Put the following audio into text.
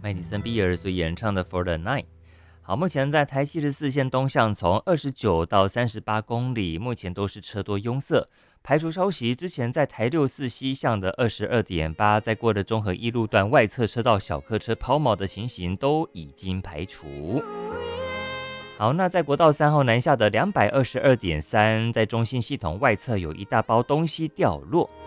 麦迪森比尔所演唱的《For the Night》。好，目前在台74线东向从29到38公里，目前都是车多拥塞，排除稍息。之前在台64西向的22.8，在过的中和一路段外侧车道小客车抛锚的情形都已经排除。好，那在国道3号南下的222.3，在中心系统外侧有一大包东西掉落。